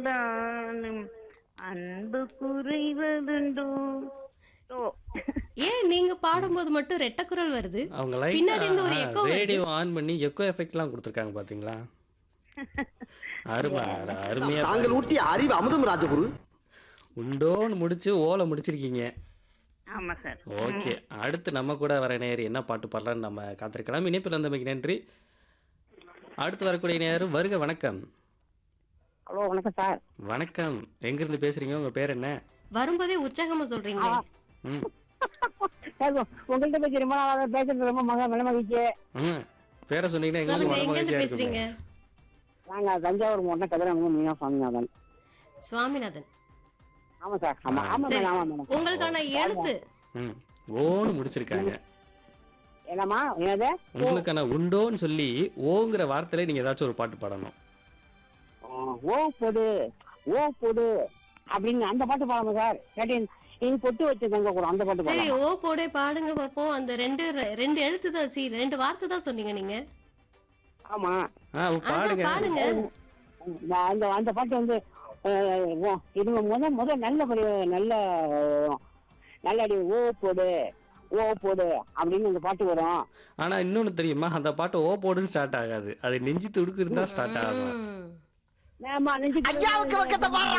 தான் அன்பு குறைவதுண்டோ ஓ. ஏன் நீங்க பாடும்போது மட்டும் ரெட்டை குரல் வருது? அவங்க பின்னாடி இருந்து ஒரு எக்கோ வருது. ரேடியோ ஆன் பண்ணி எக்கோ எஃபெக்ட்லாம் கொடுத்துருக்காங்க பாத்தீங்களா? அருமை அருமையா தாங்கள் பாருங்க. ஊட்டிய அறிவு அமுதம் ராஜகுரு. உண்டோன்னு முடிச்சு ஓலை முடிச்சிருக்கீங்க. ஆமா சார். ஓகே, அடுத்து நம்ம கூட வர நேர் என்ன பாட்டு பாடலான்னு நம்ம காத்திருக்கலாம். இணைப்பில் வந்தமைக்கு நன்றி. அடுத்து வரக்கூடிய நேர் வருக. வணக்கம். ஹலோ வணக்கம் சார். வணக்கம், எங்கிருந்து பேசுறீங்க? உங்க பேர் என்ன? வரும்போதே உற்சாகமா சொல்றீங்க. ம் சார், உங்கள்கிட்ட பேசி ரொம்ப நாளாக பேசுறது ரொம்ப மன மகிழ்ச்சி. ம் பேரை சொன்னீங்கன்னா எங்களுக்கு சொல்லுங்க, மன எங்க இருந்து மகிழ்ச்சியா பேசுறீங்க? இருக்குங்க. நாங்கள் தஞ்சாவூர் மாவட்டம் கதிராமங்கலம் மீனா சுவாமிநாதன். சுவாமிநாதன். ஆமாம் சார். ஆமாம் ஆமாம் சரி. மேடம் ஆமாம் மேடம். உங்களுக்கான எழுத்து ம் ஓன்னு முடிச்சிருக்காங்க. என்னம்மா என்னது? உங்களுக்கான உண்டோன்னு சொல்லி ஓங்கிற வார்த்தையில நீங்க ஏதாச்சும் ஒரு பாட்டு பாடணும். ஓ பொடு ஓ பொடு அப்படின்னு அந்த பாட்டு பாடணும் சார். கேட்டீங்க நீங்க பொட்டு வச்சு தங்க கூட அந்த பாட்டு சரி, பாடணும். ஓ போடே பாடுங்க பாப்போம். அந்த ரெண்டு எழுத்து தான், ரெண்டு வார்த்தை தான் சொன்னீங்க நீங்க. ஆமா பாடுங்க. பாடுங்க. அந்த அந்த பாட்டு வந்து இது முதல் நல்ல நல்லடி ஓ போடு ஓ போடு அப்படின்னு அந்த பாட்டு வரும். ஆனா இன்னொன்னு தெரியுமா, அந்த பாட்டு ஓ போடுன்னு ஸ்டார்ட் ஆகாது, அது நெஞ்சு துடுக்கு இருந்தா ஸ்டார்ட் ஆகும். ம். ஐயாவுக்கு பக்கத்தை பாடுறா.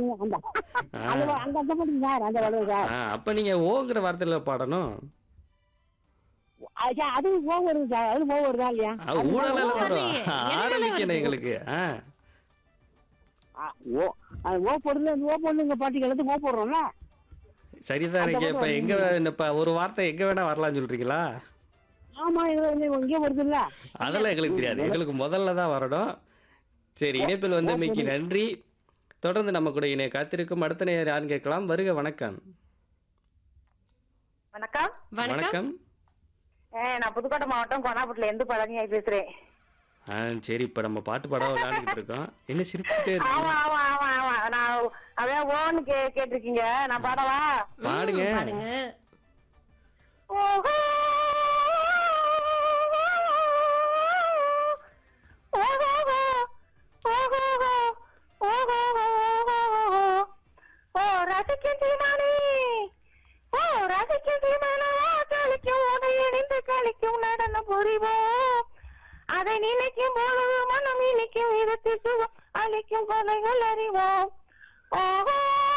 அந்த பாட்டு சார் அந்த வளவு சார். அப்ப நீங்க ஓங்கிற வார்த்தையில பாடணும். அது ஓ வருது சார். அது ஓ வருதா இல்லையா? ஊழல வரும். வரலையே. ஆரம்பிக்கணும் எங்களுக்கு. ஓ ஓ போடுறது ஓ போடுங்க பாட்டுக்கு எடுத்து ஓ போடுறோம்ல. சரிதான். நீங்க இப்ப எங்க இப்ப ஒரு வார்த்தை எங்க வேணா வரலாம்னு சொல்றீங்களா? ஆமா இங்கே வருது இல்ல. அதெல்லாம் எங்களுக்கு தெரியாது, எங்களுக்கு முதல்ல தான் வரணும். சரி, இணைப்பில் வந்து மிக்கி நன்றி. தொடர்ந்து நம்ம கூட இணைய காத்திருக்கும் அடுத்த நேரம் யாருன்னு கேட்கலாம். வருக. வணக்கம். வணக்கம். வணக்கம். நான் புதுக்கோட்டை மாவட்டம் கோனாபுரத்துல இருந்து பழனியாய் பேசுறேன். சரி, இப்ப நம்ம பாட்டு பாட விளையாண்டுக்கிட்டு இருக்கோம். என்ன சிரிச்சுக்கிட்டே ஆமா இருக்கு? ஆமா ஆமா ஆமா நான் அதான் ஓன்னு கேட்டிருக்கீங்க. நான் பாடவா? பாடுங்க. பாடுங்க. ஓஹோ ஓஹோ ஓஹோ ஓஹோ ஓ ரசிக்கும் தீமானே ஓ ரசிக்கும் தீமானோ கழிக்கும் உதை இணைந்து கழிக்கும் நடனம் புரிவோம். அதை நினைக்கும் பொழுது மனம் இனிக்கும் விதத்தில் சுகம் அளிக்கும் கொலைகள் அறிவோம். ஓஹோ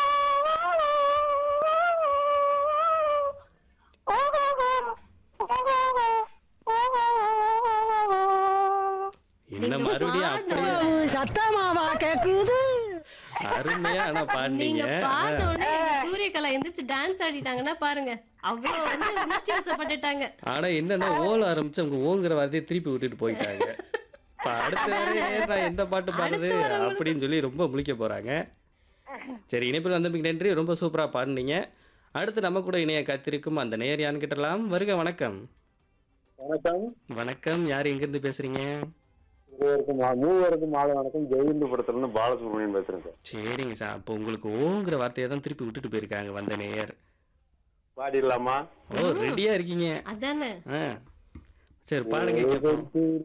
என்ன மறுபடியும் அப்படியே சத்தமாவா கேக்குது. அருமையா ஆனா நீங்க பாடுனீங்க. பாடின உடனே எங்க சூரியகலா எந்திரிச்சு டான்ஸ் ஆடிட்டாங்கன்னா பாருங்க, அவ்வளவு வந்து உணர்ச்சி வசப்பட்டுட்டாங்க. ஆனா என்னன்னா ஓல ஆரம்பிச்சு அவங்க ஓங்கிற வார்த்தையை திருப்பி விட்டுட்டு போயிட்டாங்க. இப்ப அடுத்த நான் எந்த பாட்டு பாடுறது அப்படின்னு சொல்லி ரொம்ப முழிக்க போறாங்க. சரி, இணைப்பில் வந்தமைக்கு நன்றி. ரொம்ப சூப்பரா பாடுனீங்க. அடுத்து நம்ம கூட இணைய காத்திருக்கும் அந்த நேர் யான்னு கிட்டலாம். வருக. வணக்கம். வணக்கம். வணக்கம், யார் எங்கிருந்து பேசுறீங்க? மூவருக்கும் மாலை வணக்கம். ஜெயந்திபுரத்துல இருந்து பாலசுப்ரமணியன் பேசுறேன் சார். சரிங்க சார், அப்போ உங்களுக்கு ஓங்கிற வார்த்தையை தான் திருப்பி விட்டுட்டு போயிருக்காங்க வந்த நேயர். பாடிடலாமா? ஓ, ரெடியா இருக்கீங்க? அதானே. சரி, பாடுங்க கேட்போம்.